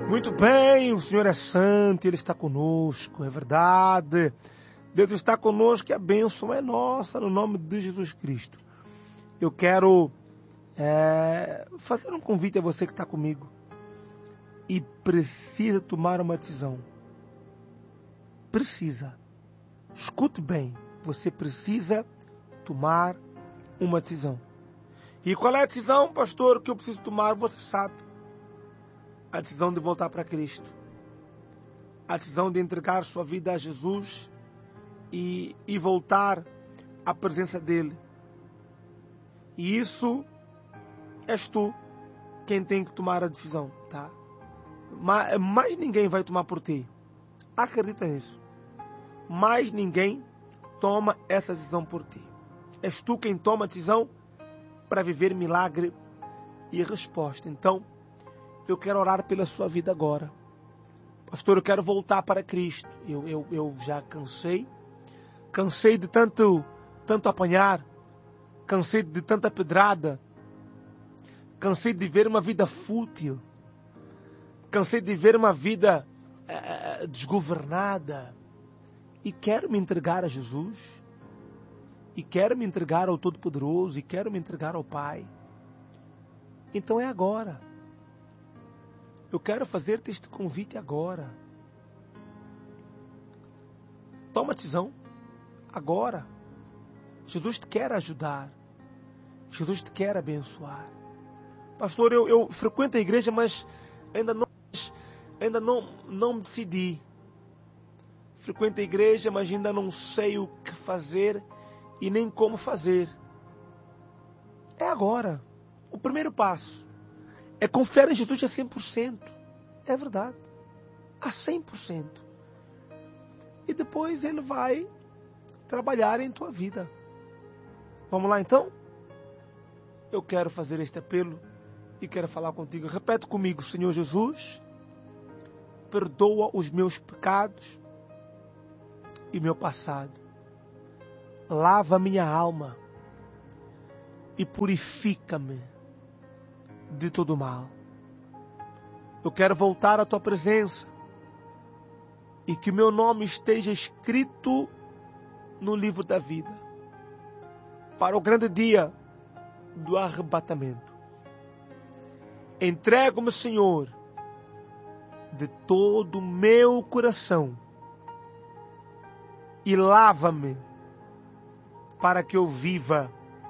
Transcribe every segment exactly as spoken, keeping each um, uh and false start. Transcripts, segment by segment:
Muito bem, o Senhor é santo, Ele está conosco, é verdade. Deus está conosco e a bênção é nossa, no nome de Jesus Cristo. Eu quero é, fazer um convite a você que está comigo e precisa tomar uma decisão. Precisa. Escute bem, você precisa tomar uma decisão. E qual é a decisão, pastor, que eu preciso tomar? Você sabe. A decisão de voltar para Cristo. A decisão de entregar sua vida a Jesus e, e voltar à presença dEle. E isso és tu quem tem que tomar a decisão, tá? Mas, mais ninguém vai tomar por ti. Acredita nisso. Mais ninguém toma essa decisão por ti. És tu quem toma a decisão para viver milagre e resposta. Então, eu quero orar pela sua vida agora. Pastor, eu quero voltar para Cristo. Eu, eu, eu já cansei. Cansei de tanto, tanto apanhar. Cansei de tanta pedrada. Cansei de ver uma vida fútil. Cansei de ver uma vida é, desgovernada. E quero me entregar a Jesus. E quero me entregar ao Todo-Poderoso. E quero me entregar ao Pai. Então é agora. Eu quero fazer-te este convite agora. Toma decisão. Agora. Jesus te quer ajudar. Jesus te quer abençoar. Pastor, eu, eu frequento a igreja, mas ainda não, ainda não, não me decidi. Frequento a igreja, mas ainda não sei o que fazer e nem como fazer. É agora. O primeiro passo é confiar em Jesus a cem por cento. É verdade. A cem por cento. E depois Ele vai trabalhar em tua vida. Vamos lá então? Eu quero fazer este apelo e quero falar contigo. Repete comigo: Senhor Jesus, perdoa os meus pecados e meu passado. Lava minha alma e purifica-me de todo mal. Eu quero voltar à tua presença e que o meu nome esteja escrito no livro da vida para o grande dia do arrebatamento. Entrego-me, Senhor, de todo o meu coração e lava-me para que eu viva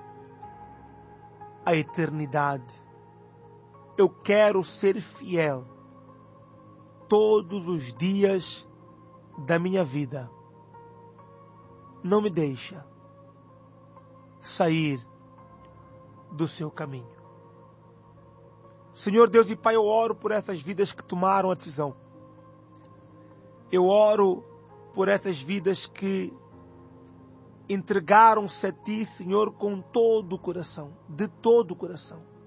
a eternidade. Eu quero ser fiel todos os dias da minha vida. Não me deixa sair do seu caminho. Senhor Deus e Pai, eu oro por essas vidas que tomaram a decisão. Eu oro por essas vidas que entregaram-se a Ti, Senhor, com todo o coração, de todo o coração.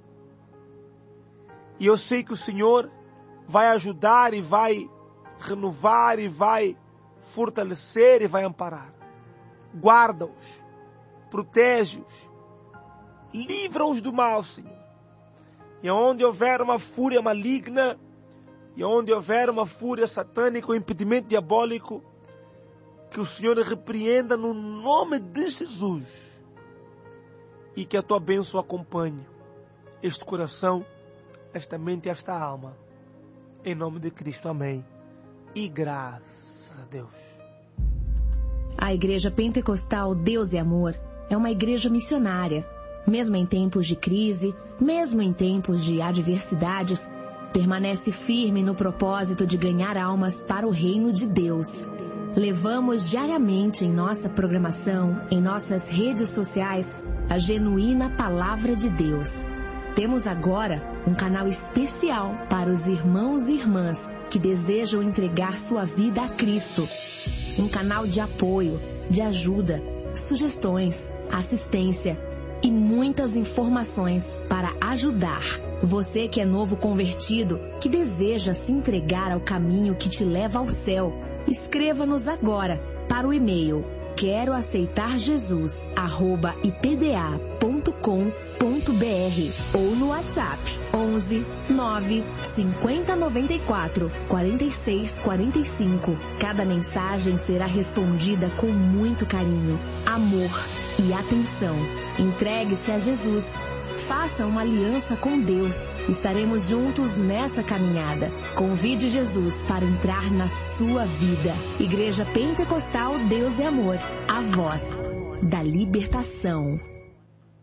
E eu sei que o Senhor vai ajudar e vai renovar e vai fortalecer e vai amparar. Guarda-os, protege-os, livra-os do mal, Senhor. E onde houver uma fúria maligna, e onde houver uma fúria satânica, um impedimento diabólico, que o Senhor repreenda no nome de Jesus. E que a tua bênção acompanhe este coração, esta mente e esta alma. Em nome de Cristo, amém. E graças a Deus. A Igreja Pentecostal Deus é Amor é uma igreja missionária. Mesmo em tempos de crise, mesmo em tempos de adversidades, permanece firme no propósito de ganhar almas para o reino de Deus. Levamos diariamente em nossa programação, em nossas redes sociais, a genuína Palavra de Deus. Temos agora um canal especial para os irmãos e irmãs que desejam entregar sua vida a Cristo. Um canal de apoio, de ajuda, sugestões, assistência e muitas informações para ajudar. Você que é novo convertido, que deseja se entregar ao caminho que te leva ao céu, escreva-nos agora para o e-mail quero aceitar Jesus arroba i p d a ponto com ponto b r ou no WhatsApp onze nove cinquenta noventa e quatro quarenta e seis quarenta e cinco. Cada mensagem será respondida com muito carinho, amor e atenção. Entregue-se a Jesus. Faça uma aliança com Deus. Estaremos juntos nessa caminhada. Convide Jesus para entrar na sua vida. Igreja Pentecostal Deus e Amor. A voz da libertação.